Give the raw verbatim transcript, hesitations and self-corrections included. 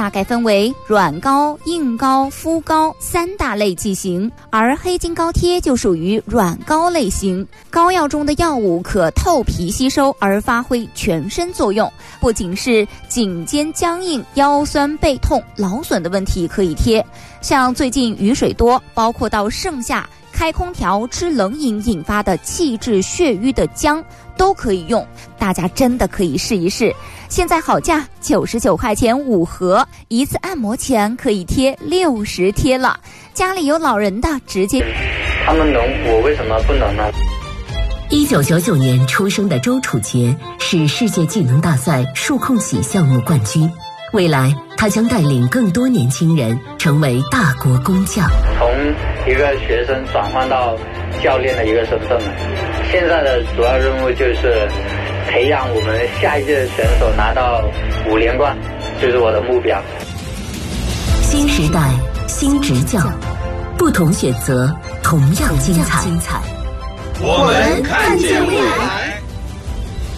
大概分为软膏、硬膏、敷膏三大类剂型，而黑金膏贴就属于软膏类型。膏药中的药物可透皮吸收而发挥全身作用，不仅是颈肩僵硬、腰酸背痛、劳损的问题可以贴，像最近雨水多，包括到盛夏开空调吃冷饮引发的气滞血瘀的僵都可以用，大家真的可以试一试。现在好价九十九块钱五盒，一次按摩前可以贴六十贴了。家里有老人的直接， 他们能，我为什么不能呢？ 一九九九年出生的周楚洁是世界技能大赛数控洗项目冠军，未来他将带领更多年轻人成为大国工匠， 从一个学生转换到教练的一个身份了。现在的主要任务就是培养我们下一届的选手拿到五连冠，就是我的目标。 新时代新执教，不同选择同样精彩。 我们看见未来。